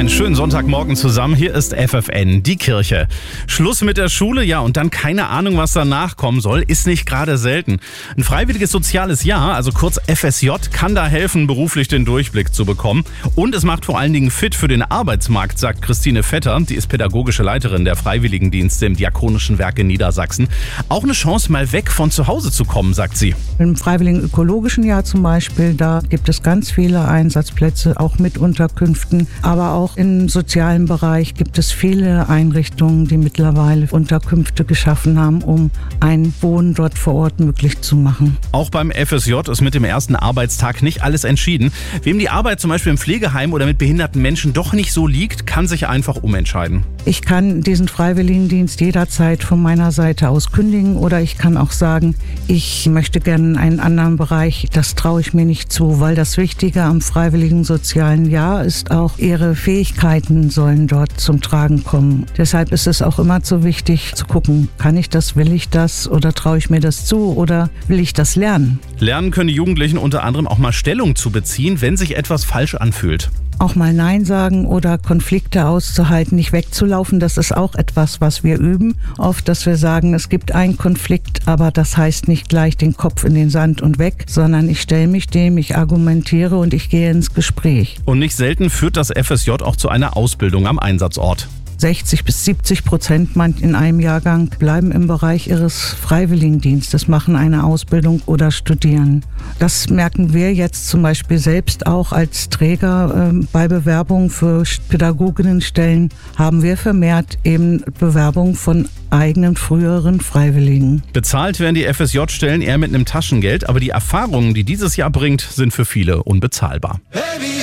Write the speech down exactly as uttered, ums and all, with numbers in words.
Einen schönen Sonntagmorgen zusammen. Hier ist F F N, die Kirche. Schluss mit der Schule, ja, und dann keine Ahnung, was danach kommen soll, ist nicht gerade selten. Ein freiwilliges soziales Jahr, also kurz F S J, kann da helfen, beruflich den Durchblick zu bekommen. Und es macht vor allen Dingen fit für den Arbeitsmarkt, sagt Christine Vetter. Die ist pädagogische Leiterin der Freiwilligendienste im Diakonischen Werk in Niedersachsen. Auch eine Chance, mal weg von zu Hause zu kommen, sagt sie. Im freiwilligen ökologischen Jahr zum Beispiel, da gibt es ganz viele Einsatzplätze, auch mit Unterkünften. Aber auch im sozialen Bereich gibt es viele Einrichtungen, die mittlerweile Unterkünfte geschaffen haben, um ein Wohnen dort vor Ort möglich zu machen. Auch beim F S J ist mit dem ersten Arbeitstag nicht alles entschieden. Wem die Arbeit zum Beispiel im Pflegeheim oder mit behinderten Menschen doch nicht so liegt, kann sich einfach umentscheiden. Ich kann diesen Freiwilligendienst jederzeit von meiner Seite aus kündigen oder ich kann auch sagen, ich möchte gerne in einen anderen Bereich. Das traue ich mir nicht zu, weil das Wichtige am freiwilligen sozialen Jahr ist auch, ihre Fähigkeiten sollen dort zum Tragen kommen. Deshalb ist es auch immer so wichtig zu gucken, kann ich das, will ich das oder traue ich mir das zu oder will ich das lernen? Lernen können die Jugendlichen unter anderem auch mal Stellung zu beziehen, wenn sich etwas falsch anfühlt. Auch mal Nein sagen oder Konflikte auszuhalten, nicht wegzulaufen, das ist auch etwas, was wir üben. Oft, dass wir sagen, es gibt einen Konflikt, aber das heißt nicht gleich den Kopf in den Sand und weg, sondern ich stelle mich dem, ich argumentiere und ich gehe ins Gespräch. Und nicht selten führt das F S J auch zu einer Ausbildung am Einsatzort. sechzig bis siebzig Prozent in einem Jahrgang bleiben im Bereich ihres Freiwilligendienstes, machen eine Ausbildung oder studieren. Das merken wir jetzt zum Beispiel selbst auch als Träger äh, bei Bewerbungen für Pädagoginnenstellen haben wir vermehrt eben Bewerbungen von eigenen früheren Freiwilligen. Bezahlt werden die F S J-Stellen eher mit einem Taschengeld, aber die Erfahrungen, die dieses Jahr bringt, sind für viele unbezahlbar. Hey,